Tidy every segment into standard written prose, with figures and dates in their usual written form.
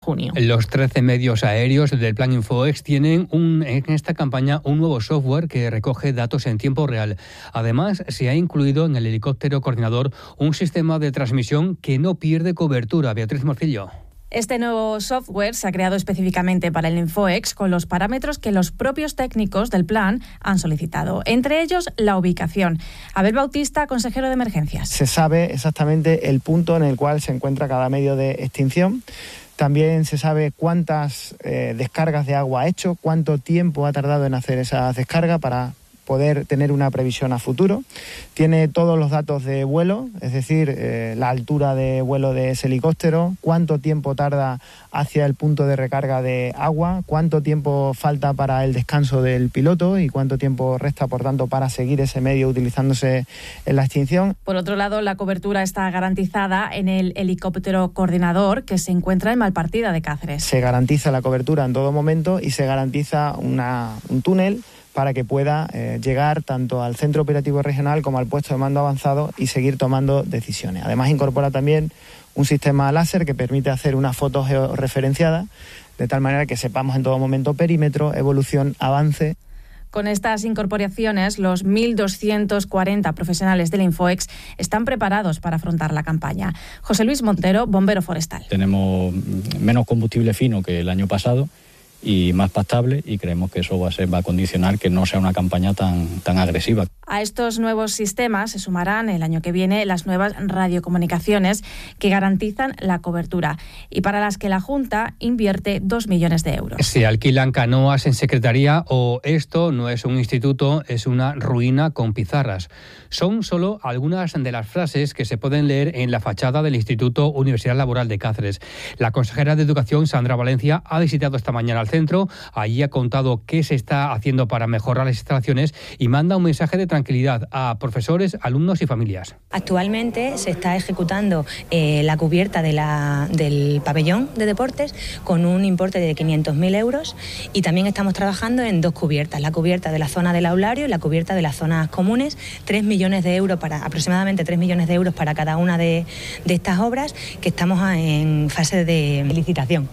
junio. Los 13 medios aéreos del Plan InfoEx tienen en esta campaña un nuevo software que recoge datos en tiempo real. Además, se ha incluido en el helicóptero coordinador un sistema de transmisión que no pierde cobertura. Beatriz Morcillo. Este nuevo software se ha creado específicamente para el InfoEx con los parámetros que los propios técnicos del plan han solicitado, entre ellos la ubicación. Abel Bautista, consejero de emergencias. Se sabe exactamente el punto en el cual se encuentra cada medio de extinción. También se sabe cuántas descargas de agua ha hecho, cuánto tiempo ha tardado en hacer esa descarga para poder tener una previsión a futuro. Tiene todos los datos de vuelo, es decir, la altura de vuelo de ese helicóptero, cuánto tiempo tarda hacia el punto de recarga de agua, cuánto tiempo falta para el descanso del piloto y cuánto tiempo resta, por tanto, para seguir ese medio utilizándose en la extinción. Por otro lado, la cobertura está garantizada en el helicóptero coordinador que se encuentra en Malpartida de Cáceres. Se garantiza la cobertura en todo momento y se garantiza un túnel para que pueda llegar tanto al Centro Operativo Regional como al puesto de mando avanzado y seguir tomando decisiones. Además, incorpora también un sistema láser que permite hacer una foto georreferenciada, de tal manera que sepamos en todo momento perímetro, evolución, avance. Con estas incorporaciones, los 1.240 profesionales del InfoEx están preparados para afrontar la campaña. José Luis Montero, bombero forestal. Tenemos menos combustible fino que el año pasado y más pastable, y creemos que eso va a condicionar que no sea una campaña tan agresiva. A estos nuevos sistemas se sumarán el año que viene las nuevas radiocomunicaciones que garantizan la cobertura y para las que la Junta invierte 2 millones de euros. Se alquilan canoas en secretaría o esto no es un instituto, es una ruina con pizarras. Son solo algunas de las frases que se pueden leer en la fachada del Instituto Universidad Laboral de Cáceres. La consejera de Educación, Sandra Valencia, ha visitado esta mañana al centro. Allí ha contado qué se está haciendo para mejorar las instalaciones y manda un mensaje de tranquilidad a profesores, alumnos y familias. Actualmente se está ejecutando la cubierta del pabellón de deportes con un importe de 500.000 euros y también estamos trabajando en 2 cubiertas, la cubierta de la zona del aulario y la cubierta de las zonas comunes, aproximadamente 3 millones de euros para cada una de estas obras, que estamos en fase de licitación,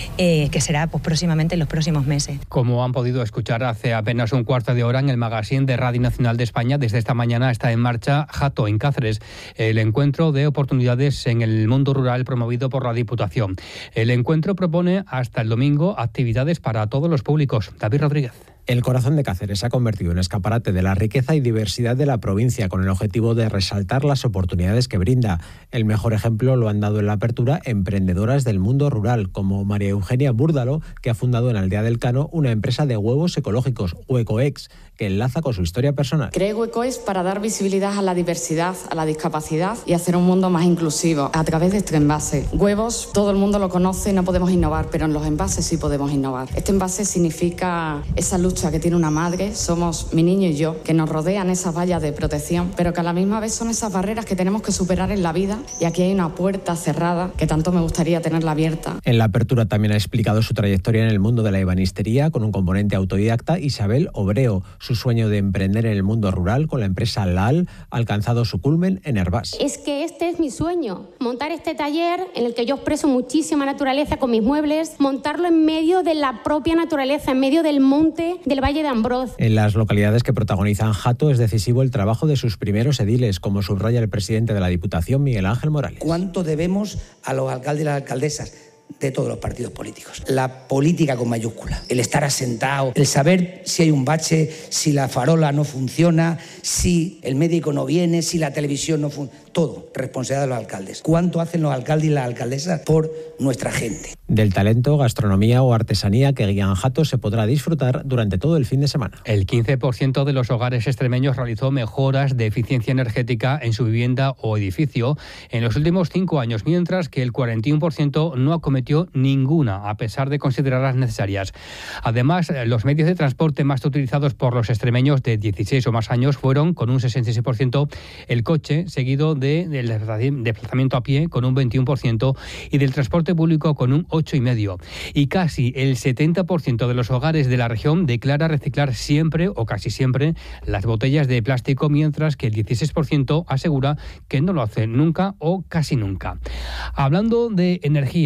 que será próximamente en los próximos meses. Como han podido escuchar hace apenas un cuarto de hora en el magazine de Radio Nacional de España, desde esta mañana está en marcha Jato en Cáceres, el encuentro de oportunidades en el mundo rural promovido por la Diputación. El encuentro propone hasta el domingo actividades para todos los públicos. David Rodríguez. El corazón de Cáceres se ha convertido en escaparate de la riqueza y diversidad de la provincia, con el objetivo de resaltar las oportunidades que brinda. El mejor ejemplo lo han dado en la apertura emprendedoras del mundo rural, como María Eugenia Búrdalo, que ha fundado en Aldea del Cano una empresa de huevos ecológicos, Huecoex, que enlaza con su historia personal. Creé Huecoex para dar visibilidad a la diversidad, a la discapacidad y hacer un mundo más inclusivo a través de este envase. Huevos, todo el mundo lo conoce y no podemos innovar, pero en los envases sí podemos innovar. Este envase significa esa lucha que tiene una madre, somos mi niño y yo, que nos rodean esas vallas de protección, pero que a la misma vez son esas barreras que tenemos que superar en la vida, y aquí hay una puerta cerrada que tanto me gustaría tenerla abierta. En la apertura también ha explicado su trayectoria en el mundo de la ebanistería con un componente autodidacta Isabel Obreo. Su sueño de emprender en el mundo rural con la empresa LAL ha alcanzado su culmen en Hervás. Es que este es mi sueño, montar este taller en el que yo expreso muchísima naturaleza con mis muebles, montarlo en medio de la propia naturaleza, en medio del monte del Valle de Ambroz. En las localidades que protagonizan Jato es decisivo el trabajo de sus primeros ediles, como subraya el presidente de la Diputación, Miguel Ángel Morales. ¿Cuánto debemos a los alcaldes y las alcaldesas de todos los partidos políticos? La política con mayúscula, el estar asentado, el saber si hay un bache, si la farola no funciona, si el médico no viene, si la televisión no funciona. Todo, responsabilidad de los alcaldes. ¿Cuánto hacen los alcaldes y las alcaldesas por nuestra gente? Del talento, gastronomía o artesanía que guían Jato se podrá disfrutar durante todo el fin de semana. El 15% de los hogares extremeños realizó mejoras de eficiencia energética en su vivienda o edificio en los últimos 5 años, mientras que el 41% no acometió ninguna, a pesar de considerarlas necesarias. Además, los medios de transporte más utilizados por los extremeños de 16 o más años fueron, con un 66%, el coche, seguido del desplazamiento a pie, con un 21%, y del transporte público, con un 8,5%. Y casi el 70% de los hogares de la región declara reciclar siempre o casi siempre las botellas de plástico, mientras que el 16% asegura que no lo hace nunca o casi nunca. Hablando de energía y de medio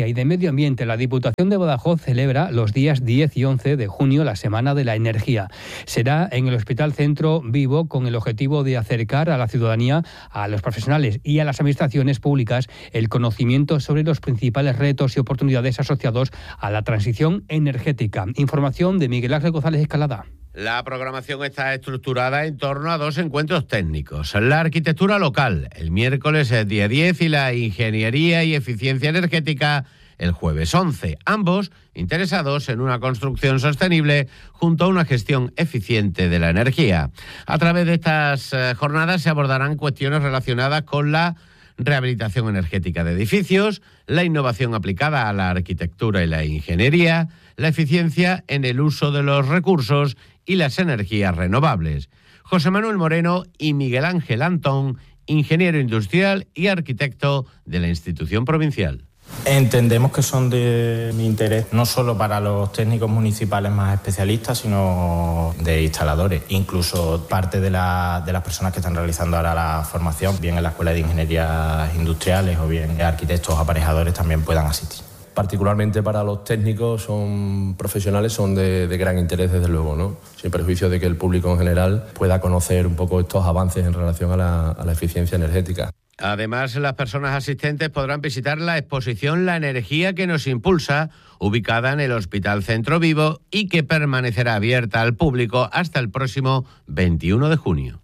medio ambiente, la Diputación de Badajoz celebra los días 10 y 11 de junio la Semana de la Energía. Será en el Hospital Centro Vivo con el objetivo de acercar a la ciudadanía, a los profesionales y a las administraciones públicas el conocimiento sobre los principales retos y oportunidades asociados a la transición energética. Información de Miguel Ángel González Escalada. La programación está estructurada en torno a 2 encuentros técnicos. La arquitectura local, el miércoles día 10, y la ingeniería y eficiencia energética el jueves 11. Ambos interesados en una construcción sostenible junto a una gestión eficiente de la energía. A través de estas jornadas se abordarán cuestiones relacionadas con la rehabilitación energética de edificios, la innovación aplicada a la arquitectura y la ingeniería, la eficiencia en el uso de los recursos y las energías renovables. José Manuel Moreno y Miguel Ángel Antón, ingeniero industrial y arquitecto de la institución provincial. Entendemos que son de interés no solo para los técnicos municipales más especialistas, sino de instaladores. Incluso parte de las personas que están realizando ahora la formación, bien en la Escuela de Ingenierías Industriales o bien arquitectos aparejadores, también puedan asistir. Particularmente para los técnicos, son profesionales, son de gran interés, desde luego, ¿no? Sin perjuicio de que el público en general pueda conocer un poco estos avances en relación a la eficiencia energética. Además, las personas asistentes podrán visitar la exposición La energía que nos impulsa, ubicada en el Hospital Centro Vivo y que permanecerá abierta al público hasta el próximo 21 de junio.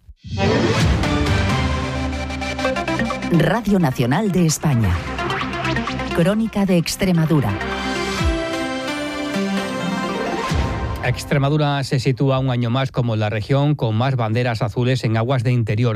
Radio Nacional de España. Crónica de Extremadura. Extremadura se sitúa un año más como la región con más banderas azules en aguas de interior.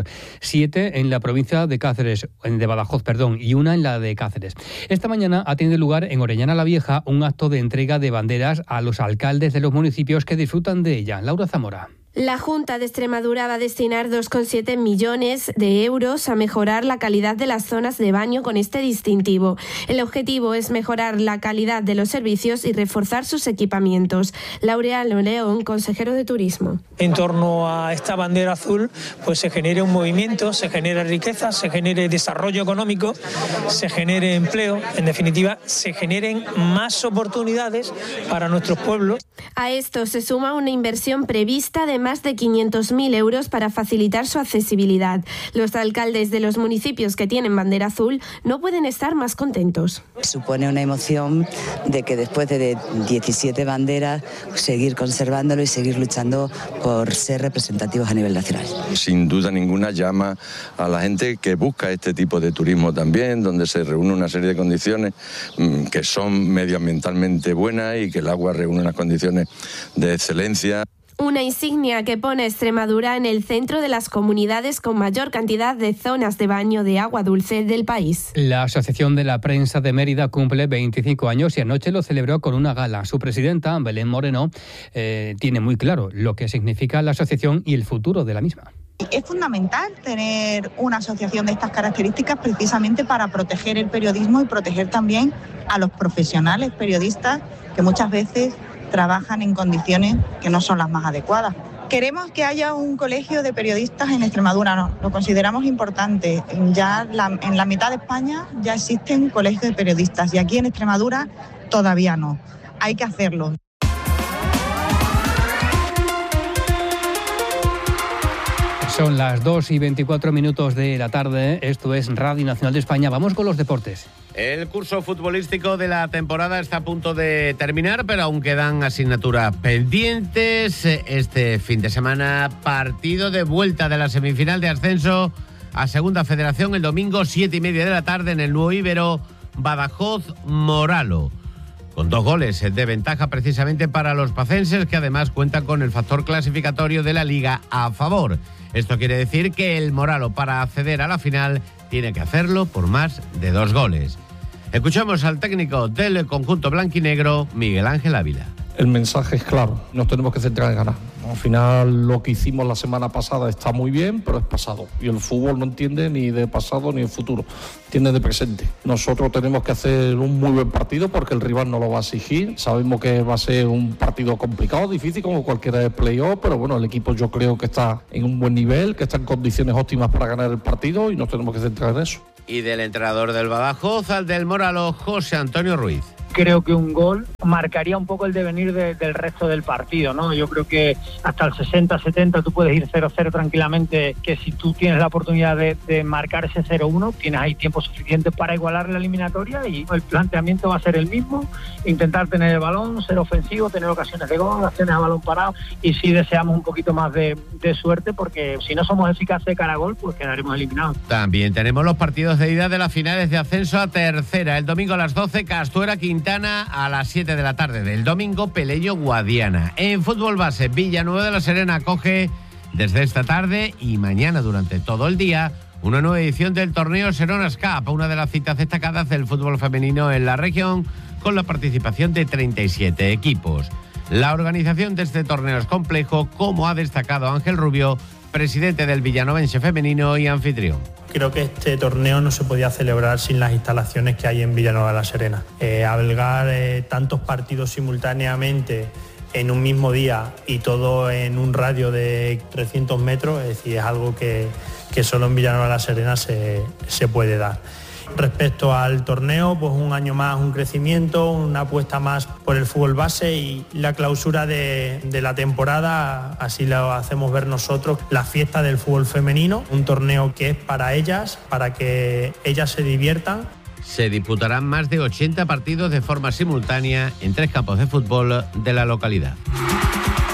7 en la provincia de Cáceres, de Badajoz, y 1 en la de Cáceres. Esta mañana ha tenido lugar en Orellana la Vieja un acto de entrega de banderas a los alcaldes de los municipios que disfrutan de ella. Laura Zamora. La Junta de Extremadura va a destinar 2,7 millones de euros a mejorar la calidad de las zonas de baño con este distintivo. El objetivo es mejorar la calidad de los servicios y reforzar sus equipamientos. Laureano León, consejero de Turismo. En torno a esta bandera azul, pues se genere un movimiento, se genere riqueza, se genere desarrollo económico, se genere empleo, en definitiva, se generen más oportunidades para nuestros pueblos. A esto se suma una inversión prevista de más de 500.000 euros para facilitar su accesibilidad. Los alcaldes de los municipios que tienen bandera azul no pueden estar más contentos. Supone una emoción de que después de 17 banderas, seguir conservándolo y seguir luchando por ser representativos a nivel nacional. Sin duda ninguna llama a la gente que busca este tipo de turismo también, donde se reúne una serie de condiciones que son medioambientalmente buenas y que el agua reúne unas condiciones de excelencia. Una insignia que pone a Extremadura en el centro de las comunidades con mayor cantidad de zonas de baño de agua dulce del país. La Asociación de la Prensa de Mérida cumple 25 años y anoche lo celebró con una gala. Su presidenta, Belén Moreno, tiene muy claro lo que significa la asociación y el futuro de la misma. Es fundamental tener una asociación de estas características precisamente para proteger el periodismo y proteger también a los profesionales periodistas que muchas veces trabajan en condiciones que no son las más adecuadas. Queremos que haya un colegio de periodistas en Extremadura, lo consideramos importante. Ya en la mitad de España ya existen colegios de periodistas y aquí en Extremadura todavía no. Hay que hacerlo. Son las 2:24 de la tarde. Esto es Radio Nacional de España. Vamos con los deportes. El curso futbolístico de la temporada está a punto de terminar, pero aún quedan asignaturas pendientes. Este fin de semana, partido de vuelta de la semifinal de ascenso a Segunda Federación el domingo, 7:30 de la tarde en el Nuevo Ibero, Badajoz-Moralo. Con 2 goles de ventaja precisamente para los pacenses, que además cuentan con el factor clasificatorio de la Liga a favor. Esto quiere decir que el Moralo, para acceder a la final, tiene que hacerlo por más de 2 goles. Escuchamos al técnico del conjunto blanquinegro, Miguel Ángel Ávila. El mensaje es claro, nos tenemos que centrar en ganar. Al final lo que hicimos la semana pasada está muy bien, pero es pasado. Y el fútbol no entiende ni de pasado ni de futuro, entiende de presente. Nosotros tenemos que hacer un muy buen partido porque el rival no lo va a exigir. Sabemos que va a ser un partido complicado, difícil, como cualquiera de playoff, pero bueno, el equipo yo creo que está en un buen nivel, que está en condiciones óptimas para ganar el partido y nos tenemos que centrar en eso. Y del entrenador del Badajoz al del Moralo, José Antonio Ruiz. creo que un gol marcaría un poco el devenir del resto del partido, ¿no? Yo creo que hasta el 60-70 tú puedes ir 0-0 tranquilamente, que si tú tienes la oportunidad de marcar ese 0-1, tienes ahí tiempo suficiente para igualar la eliminatoria y el planteamiento va a ser el mismo, intentar tener el balón, ser ofensivo, tener ocasiones de gol, acciones a balón parado, y sí deseamos un poquito más de suerte, porque si no somos eficaces de cara a gol, pues quedaremos eliminados. También tenemos los partidos de ida de las finales de ascenso a tercera. El domingo a las 12, Castuera Quintana, a las 7 de la tarde del domingo, Peleño Guadiana. En fútbol base, Villanueva de la Serena acoge desde esta tarde y mañana durante todo el día una nueva edición del torneo Seronas Cup, una de las citas destacadas del fútbol femenino en la región, con la participación de 37 equipos. La organización de este torneo es complejo, como ha destacado Ángel Rubio, presidente del Villanovense femenino y anfitrión. Creo que este torneo no se podía celebrar sin las instalaciones que hay en Villanueva de la Serena. Albergar tantos partidos simultáneamente en un mismo día y todo en un radio de 300 metros, es decir, es algo que solo en Villanueva de la Serena se puede dar. Respecto al torneo, pues un año más, un crecimiento, una apuesta más por el fútbol base y la clausura de la temporada, así lo hacemos ver nosotros, la fiesta del fútbol femenino, un torneo que es para ellas, para que ellas se diviertan. Se disputarán más de 80 partidos de forma simultánea en 3 campos de fútbol de la localidad.